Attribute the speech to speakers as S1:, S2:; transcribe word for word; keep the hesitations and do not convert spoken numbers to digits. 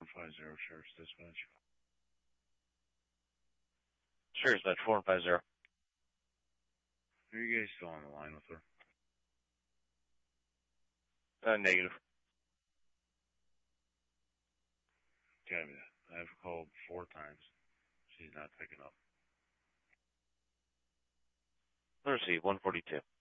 S1: five zero, Sheriff's Dispatch.
S2: Sheriff's Dispatch, four and five zero.
S1: Are you guys still on the line with her?
S2: Uh, negative.
S1: Copy that. I've called four times. She's not picking up.
S2: Let's see, one forty-two.